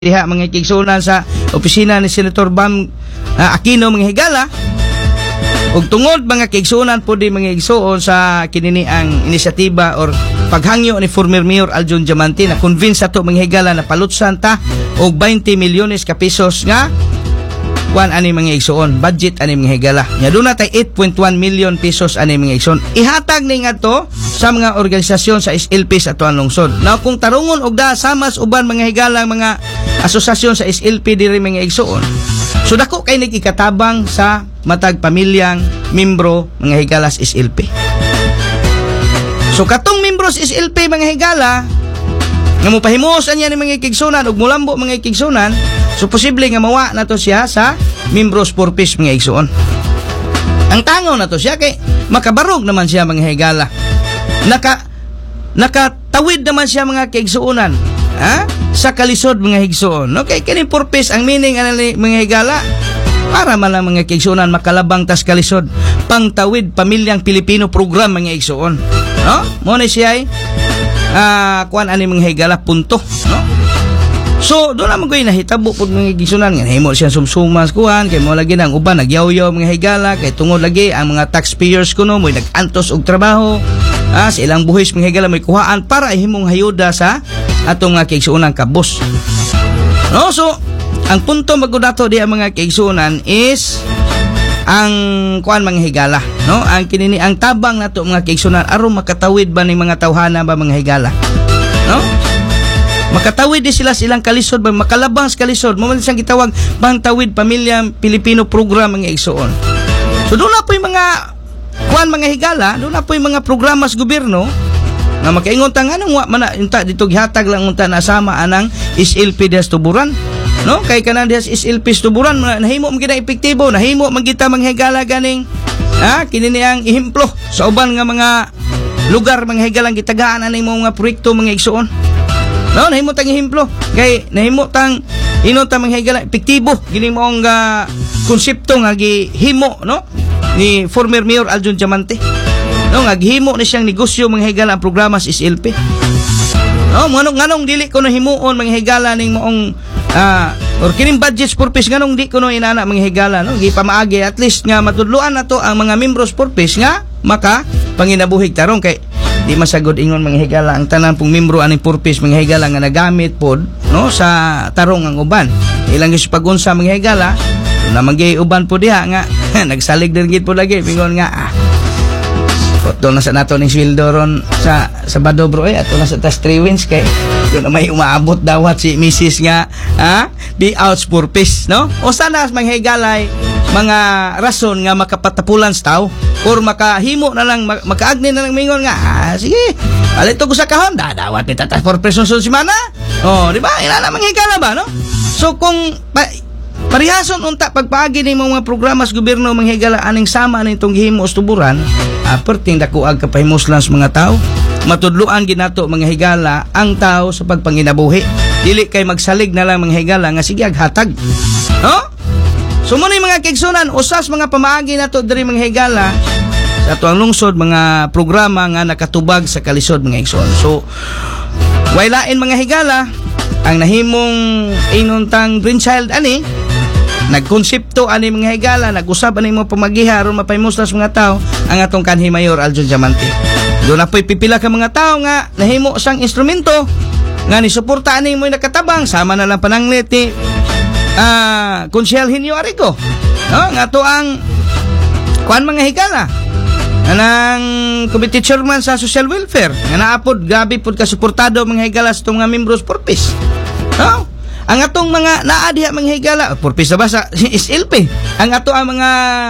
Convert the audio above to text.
diha mga kigsunan sa opisina ni Senator Bam Aquino mga higala. Ug tungod mga kigsunan po di mga igsuon sa kinini ang inisyatiba or paghangyo ni former Mayor Aljun Diamante na convince ato mga higala na palutsan ta og 20 milyones ka pesos nga kuan ani mga igsuon, budget ani mga higala. Nya doon natay 8.1 million pesos ani mga igsuon. Ihatag ni ngadto sa mga organisasyon sa SLP sa atuang lungsod. Now kung tarungon og da samas uban mga higala mga asosasyon sa SLP diri mga igsuon. So dako kay nagikatabang sa matag pamilyang membro mga higala sa SLP. So katong membro sa SLP mga higala nga mopahimuos anya ni mga igsunan ug mulambo mga igsunan, so posible nga mawa na to siya sa membros for peace mga igsuon. Ang tangaw na to siya kay makabarog naman siya mga higala. Nakatawid naman siya mga kaigsuonan sa kalisod mga higsuon. Okay, kini for peace ang meaning ani mga higala para man lang mga kaigsuonan makalabang tas kalisod pangtawid pamilyang Pilipino program mga igsuon. No? Mo ni siya kuan ani mga higala punto, no? So do naman ko nahitabo pud mga igsuonan nga himo siya sumsumas kuan kay mo lagi nang uban nagyaw-yaw mga higala kay tungod lagi ang mga taxpayers kuno moy nagantos og trabaho sa ilang buhis mga higala may kuhaan para himong hayuda sa atong nga kaigsuonan kabos. No, so ang punto magudato di ang mga kaigsuonan is ang kuan mga higala, no? Ang kinini ang tabang nato mga kaigsuonan aron makatawid ba ning mga tawhana ba mga higala, no? Makatawid di sila silang kalisod ba makalabang sa kalisod mo man siyang gitawag pangtawid pamilyang Pilipino program mga igsuon. So doon na po yung mga kuan mga higala, doon na po yung mga programa sa gobyerno na makaingon ta nganong wa man unta dito gihatag lang unta na sama anang SLP des tuburan, no? Kay kanan des SLP tuburan nahimo man gid epektibo, nahimo man kita mga higala ganing kinini ang ehemplo sa uban nga mga lugar mga higalang gitagaan ani mga proyekto mga igsuon. No, nahimo tang ehemplo kay nahimo tang inunta mga higala epektibo gini mo ang konsepto nga gihimo, no, ni former Mayor Aljun Diamante. No, nga gihimo ni siyang negosyo mga higala ang programa sa SLP. No, nganong dili ko na himuon mga higala ning moong or kining budgets for peace nganong di ko no inana mga higala, no, gipamaagi at least nga matudluan nato ang mga members for peace nga maka panginabuhig tarong kay di masagod ingon mga higala ang tanan pong membro aning for peace mga higala nga nagamit pod, no, sa tarong ang uban ilang is pagunsa mga higala na manggay uban po diha nga nagsalig din gid po lagi pingon nga doon na sa nato ning sweldo ron sa Sabado bro ato na sa tas 3 wins kay doon na may umaabot dawat si Mrs. nga be out for peace, no? O sana mga higalay mga rason nga makapatapulan sa tao or makahimo na lang makaagni na lang mingon nga sige palit ko sa kahon dawat ni tatas for peace sa semana, di ba ina na mga higala ba, no? So kung parihason unta pagpaagi ni mga programa sa gobyerno mga higala aning sama nitong gihimo sa tuburan perting dakuag kapahimuslan sa mga tao matudluan ginato mga higala ang tao sa pagpanginabuhi dili kay magsalig na lang mga higala nga sige aghatag, no? So muna yung mga kaigsunan usas mga pamaagi nato diri mga higala sa atuang lungsod mga programa nga nakatubag sa kalisod mga igsoon. So waylain mga higala ang nahimong inuntang brainchild ani nagkonsepto ani mga higala nag-usab ani mo pamagiha aron mapahimuslas mga tao ang atong kanhi Mayor Aljun Diamante. Doon na po'y pipila ka mga tao nga nahimo sang instrumento nga ni suporta ani mo nakatabang sama na lang pananglit ni Konsyel Henyo Arico, no? Nga to ang kuan mga higala anang committee chairman sa social welfare nga naapod gabi pod ka suportado mga higala sa mga members for peace, no? Ang atong mga naadiha mga higala for peace ba sa SLP ang ato ang mga